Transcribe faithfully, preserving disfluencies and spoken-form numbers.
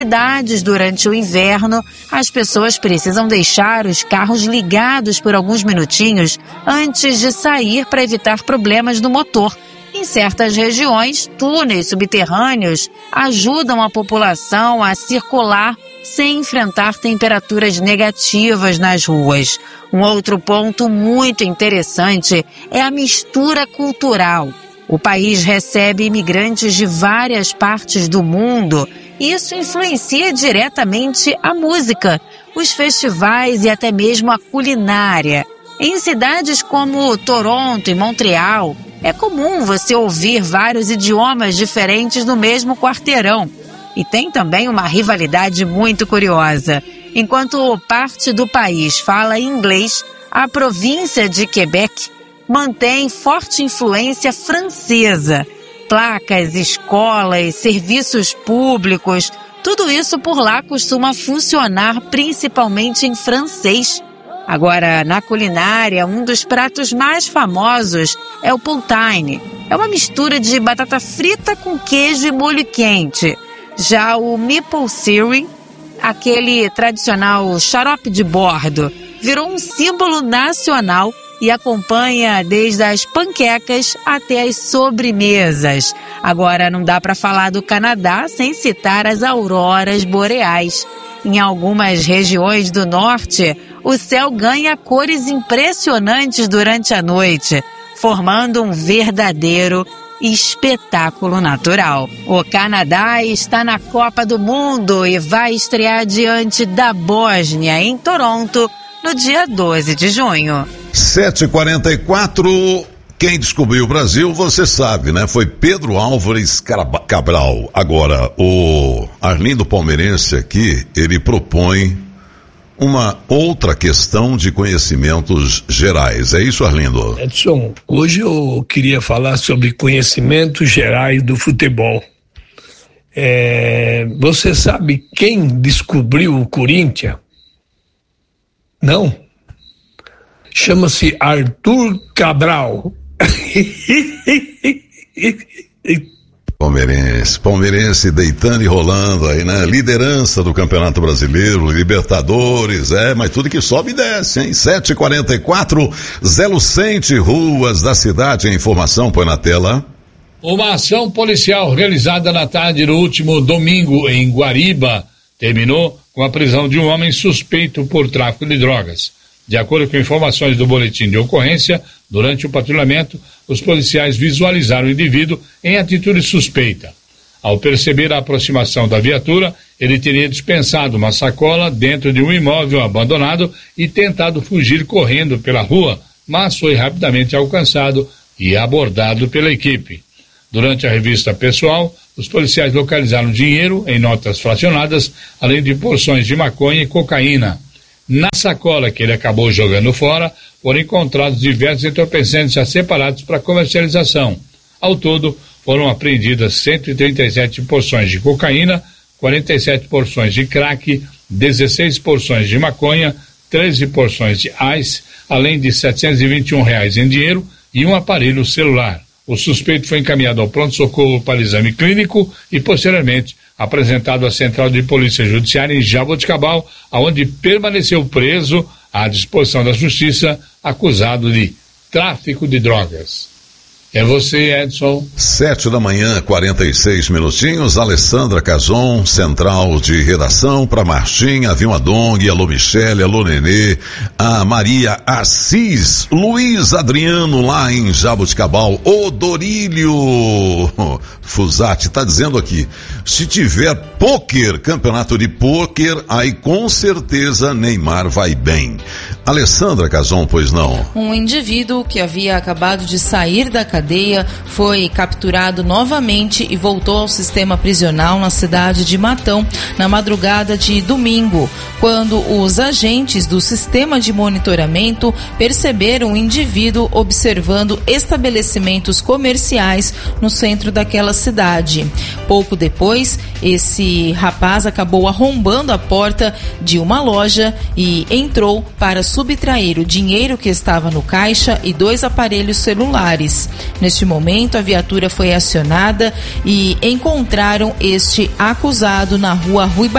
cidades durante o inverno, as pessoas precisam deixar os carros ligados por alguns minutinhos antes de sair para evitar problemas no motor. Em certas regiões, túneis subterrâneos ajudam a população a circular sem enfrentar temperaturas negativas nas ruas. Um outro ponto muito interessante é a mistura cultural. O país recebe imigrantes de várias partes do mundo e isso influencia diretamente a música, os festivais e até mesmo a culinária. Em cidades como Toronto e Montreal, é comum você ouvir vários idiomas diferentes no mesmo quarteirão. E tem também uma rivalidade muito curiosa. Enquanto parte do país fala inglês, a província de Quebec mantém forte influência francesa. Placas, escolas, serviços públicos, tudo isso por lá costuma funcionar principalmente em francês. Agora, na culinária, um dos pratos mais famosos é o poutine. É uma mistura de batata frita com queijo e molho quente. Já o maple syrup, aquele tradicional xarope de bordo, virou um símbolo nacional e acompanha desde as panquecas até as sobremesas. Agora, não dá para falar do Canadá sem citar as auroras boreais. Em algumas regiões do norte, o céu ganha cores impressionantes durante a noite, formando um verdadeiro espetáculo natural. O Canadá está na Copa do Mundo e vai estrear diante da Bósnia, em Toronto, no dia doze de junho. sete e quarenta e quatro, quem descobriu o Brasil, você sabe, né? Foi Pedro Álvares Cabral. Agora, o Arlindo Palmeirense aqui, ele propõe uma outra questão de conhecimentos gerais. É isso, Arlindo? Edson, hoje eu queria falar sobre conhecimentos gerais do futebol. É, você sabe quem descobriu o Corinthians? Não? Chama-se Arthur Cabral. Palmeirense, Palmeirense deitando e rolando aí, né? Liderança do Campeonato Brasileiro, Libertadores, é, mas tudo que sobe e desce, hein? sete e quarenta e quatro, Zé Lucente, ruas da cidade, a informação põe na tela. Uma ação policial realizada na tarde do último domingo em Guariba terminou com a prisão de um homem suspeito por tráfico de drogas. De acordo com informações do boletim de ocorrência, durante o patrulhamento, os policiais visualizaram o indivíduo em atitude suspeita. Ao perceber a aproximação da viatura, ele teria dispensado uma sacola dentro de um imóvel abandonado e tentado fugir correndo pela rua, mas foi rapidamente alcançado e abordado pela equipe. Durante a revista pessoal, os policiais localizaram dinheiro em notas fracionadas, além de porções de maconha e cocaína. Na sacola que ele acabou jogando fora, foram encontrados diversos entorpecentes já separados para comercialização. Ao todo, foram apreendidas cento e trinta e sete porções de cocaína, quarenta e sete porções de crack, dezesseis porções de maconha, treze porções de ice, além de setecentos e vinte e um reais em dinheiro e um aparelho celular. O suspeito foi encaminhado ao pronto-socorro para exame clínico e, posteriormente, apresentado à Central de Polícia Judiciária em Jaboticabal, onde permaneceu preso à disposição da Justiça, acusado de tráfico de drogas. É você, Edson. Sete da manhã, quarenta e seis minutinhos. Alessandra Cazon, central de redação, para Martim, a Vilma Dong, alô Michele, alô Nenê, a Maria Assis, Luiz Adriano lá em Jaboticabal, o Dorílio Fusati tá dizendo aqui, se tiver pôquer, campeonato de pôquer, aí com certeza Neymar vai bem. Alessandra Cazon, pois não? Um indivíduo que havia acabado de sair da cadeia foi capturado novamente e voltou ao sistema prisional na cidade de Matão na madrugada de domingo, quando os agentes do sistema de monitoramento perceberam o indivíduo observando estabelecimentos comerciais no centro daquela cidade. Pouco depois, esse rapaz acabou arrombando a porta de uma loja e entrou para subtrair o dinheiro que estava no caixa e dois aparelhos celulares. Neste momento, a viatura foi acionada e encontraram este acusado na rua Rui